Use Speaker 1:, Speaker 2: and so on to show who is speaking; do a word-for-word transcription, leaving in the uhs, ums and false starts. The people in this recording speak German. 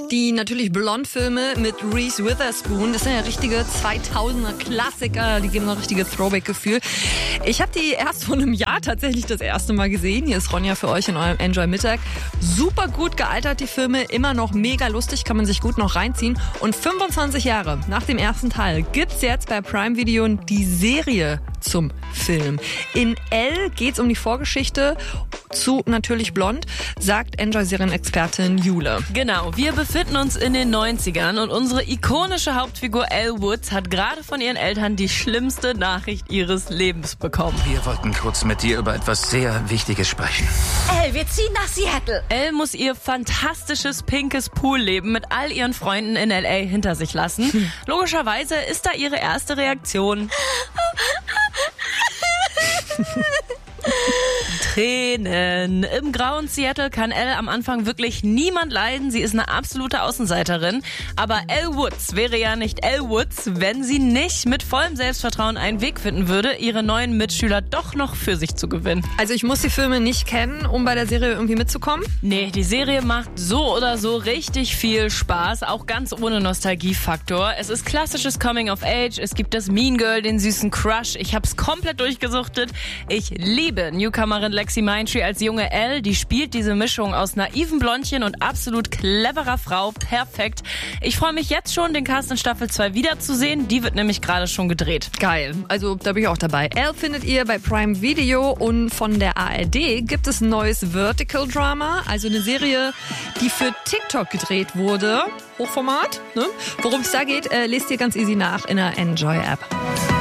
Speaker 1: Die natürlich Blond-Filme mit Reese Witherspoon, das sind ja richtige zweitausender-Klassiker, die geben ein richtiges Throwback-Gefühl. Ich habe die erst vor einem Jahr tatsächlich das erste Mal gesehen. Hier ist Ronja für euch in eurem Enjoy Mittag. Super gut gealtert, die Filme, immer noch mega lustig, kann man sich gut noch reinziehen. Und fünfundzwanzig Jahre nach dem ersten Teil gibt's jetzt bei Prime Video die Serie zum Film. In Elle geht's um die Vorgeschichte zu Natürlich Blond, sagt Enjoy-Serien-Expertin Jule.
Speaker 2: Genau, wir befinden uns in den neunzigern und unsere ikonische Hauptfigur Elle Woods hat gerade von ihren Eltern die schlimmste Nachricht ihres Lebens bekommen.
Speaker 3: Wir wollten kurz mit dir über etwas sehr Wichtiges sprechen.
Speaker 4: Elle, wir ziehen nach Seattle.
Speaker 2: Elle muss ihr fantastisches pinkes Poolleben mit all ihren Freunden in L A hinter sich lassen. Hm. Logischerweise ist da ihre erste Reaktion Tränen. Im grauen Seattle kann Elle am Anfang wirklich niemand leiden. Sie ist eine absolute Außenseiterin. Aber Elle Woods wäre ja nicht Elle Woods, wenn sie nicht mit vollem Selbstvertrauen einen Weg finden würde, ihre neuen Mitschüler doch noch für sich zu gewinnen.
Speaker 1: Also ich muss die Filme nicht kennen, um bei der Serie irgendwie mitzukommen?
Speaker 2: Nee, die Serie macht so oder so richtig viel Spaß, auch ganz ohne Nostalgiefaktor. Es ist klassisches Coming of Age, es gibt das Mean Girl, den süßen Crush. Ich hab's komplett durchgesuchtet. Ich liebe Newcomerin Lexi Mindtree als junge Elle. Die spielt diese Mischung aus naiven Blondchen und absolut cleverer Frau perfekt. Ich freue mich jetzt schon, den Cast in Staffel zwei wiederzusehen. Die wird nämlich gerade schon gedreht.
Speaker 1: Geil, also da bin ich auch dabei. Elle findet ihr bei Prime Video und von der A R D gibt es ein neues Vertical Drama, also eine Serie, die für TikTok gedreht wurde. Hochformat, ne? Worum es da geht, äh, lest ihr ganz easy nach in der Enjoy-App.